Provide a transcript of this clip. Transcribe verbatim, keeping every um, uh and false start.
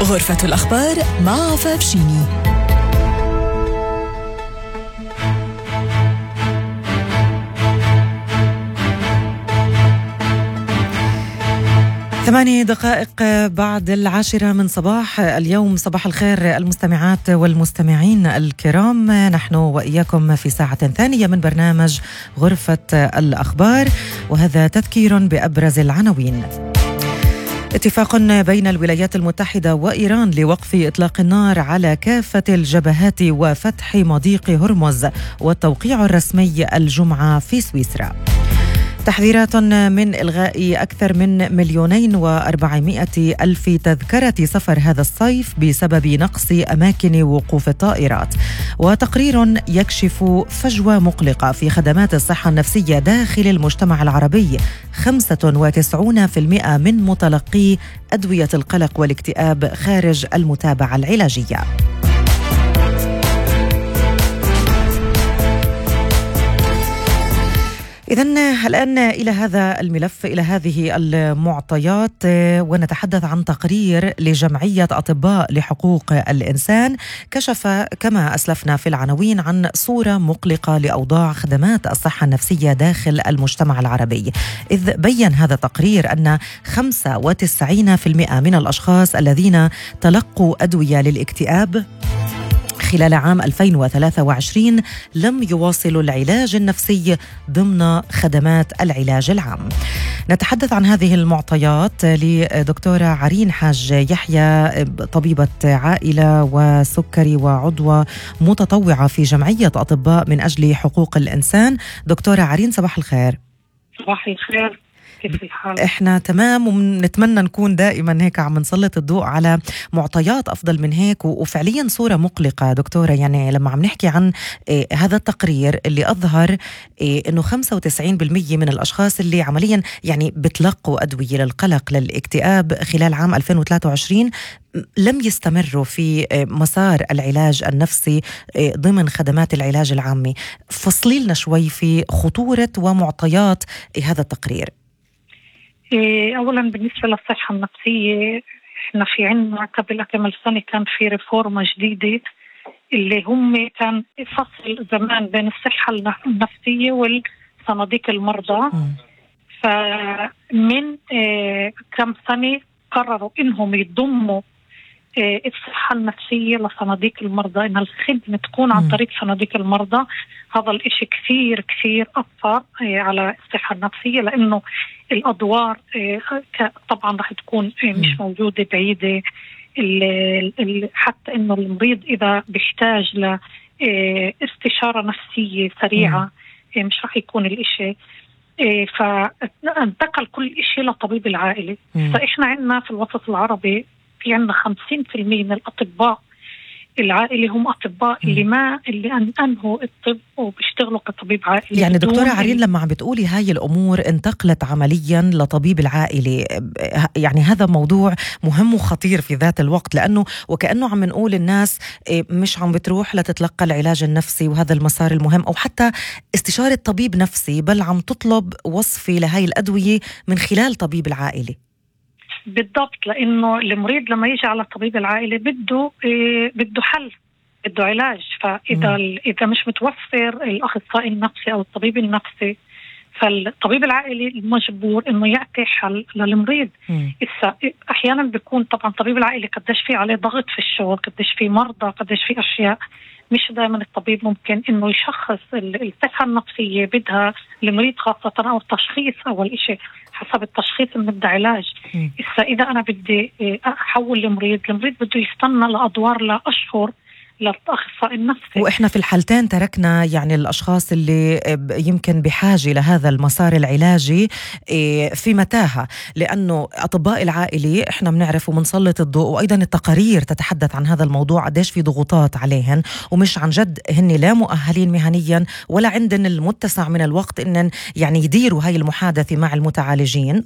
غرفة الأخبار مع عفاف شيني. ثماني دقائق بعد العاشرة من صباح اليوم. صباح الخير المستمعات والمستمعين الكرام، نحن وإياكم في ساعة ثانية من برنامج غرفة الأخبار، وهذا تذكير بأبرز العناوين. اتفاق بين الولايات المتحدة وإيران لوقف إطلاق النار على كافة الجبهات وفتح مضيق هرمز، والتوقيع الرسمي الجمعة في سويسرا. تحذيرات من إلغاء أكثر من مليونين وأربعمائة ألف تذكرة سفر هذا الصيف بسبب نقص أماكن وقوف الطائرات. وتقرير يكشف فجوة مقلقة في خدمات الصحة النفسية داخل المجتمع العربي. خمسة وتسعين بالمئة من متلقي أدوية القلق والاكتئاب خارج المتابعة العلاجية. إذن الآن إلى هذا الملف، إلى هذه المعطيات، ونتحدث عن تقرير لجمعية أطباء لحقوق الإنسان كشف كما أسلفنا في العناوين عن صورة مقلقة لأوضاع خدمات الصحة النفسية داخل المجتمع العربي، إذ بيّن هذا التقرير أن خمسة وتسعين بالمئة من الأشخاص الذين تلقوا أدوية للاكتئاب خلال عام ألفين وثلاثة وعشرين لم يواصلوا العلاج النفسي ضمن خدمات العلاج العام. نتحدث عن هذه المعطيات لدكتورة عرين حاج يحيى، طبيبة عائلة وسكري وعضوة متطوعة في جمعية أطباء من أجل حقوق الإنسان. دكتورة عرين، صباح الخير. صباح الخير، كيف الحال؟ احنا تمام، ونتمنى نكون دائما هيك عم نسلط الضوء على معطيات افضل من هيك، وفعليا صورة مقلقة دكتورة. يعني لما عم نحكي عن إيه هذا التقرير اللي اظهر إيه انه خمسة وتسعين بالمئة من الاشخاص اللي عمليا يعني بتلقوا ادوية للقلق للاكتئاب خلال عام ألفين وثلاثة وعشرين لم يستمروا في مسار العلاج النفسي ضمن خدمات العلاج العامي. فصلي لنا شوي في خطورة ومعطيات هذا التقرير. أولا بالنسبة للصحة النفسية، إحنا في عنا قبل كم سنة كان في ريفورمة جديدة اللي هم كان فصل زمان بين الصحة النفسية والصناديق المرضى. فمن كم سنة قرروا إنهم يضموا الصحة النفسية لصناديق المرضى، إن الخدمة تكون عن طريق صناديق المرضى. هذا الإشي كثير كثير أثر على الصحة النفسية، لأنه الأدوار طبعا رح تكون مش موجودة، بعيدة. حتى إنه المريض إذا بيحتاج لاستشارة نفسية سريعة مش رح يكون الإشي، فانتقل كل إشي لطبيب العائلة. فإحنا عندنا في الوسط العربي في عندنا خمسين بالمئة من الأطباء العائلي هم أطباء اللي ما اللي أنهوا الطب وبيشتغلوا كطبيب عائلي. يعني دكتورة عرين، لما عم بتقولي هاي الأمور انتقلت عمليا لطبيب العائلي، يعني هذا موضوع مهم وخطير في ذات الوقت، لأنه وكأنه عم نقول الناس مش عم بتروح لتتلقى العلاج النفسي وهذا المسار المهم، أو حتى استشارة طبيب نفسي، بل عم تطلب وصفي لهاي الأدوية من خلال طبيب العائلي. بالضبط، لأنه المريض لما يجي على طبيب العائلة بده إيه بده حل، بده علاج. فإذا م. إذا مش متوفر الأخصائي النفسي أو الطبيب النفسي، فالطبيب العائلي مجبور إنه يعطي حل للمريض. إسا أحيانا بيكون طبعا طبيب العائلي قديش في عليه ضغط في الشغل، قديش في مرضى، قديش في أشياء، مش دائما الطبيب ممكن إنه يشخص الصحة النفسية بدها المريض، خاصة أو التشخيص أول إشي حسب التشخيص بنبدأ علاج. إذا إذا أنا بدي أحول المريض، المريض بده يستنى لأدوار لأشهر للأخصائي النفسي. وإحنا في الحالتين تركنا يعني الأشخاص اللي يمكن بحاجة لهذا المسار العلاجي في متاهة، لأنه أطباء العائلي إحنا بنعرف ومنسلط الضوء، وأيضا التقارير تتحدث عن هذا الموضوع قديش في ضغوطات عليهن، ومش عن جد هن لا مؤهلين مهنيا ولا عندن المتسع من الوقت إن يعني يديروا هاي المحادثة مع المتعالجين.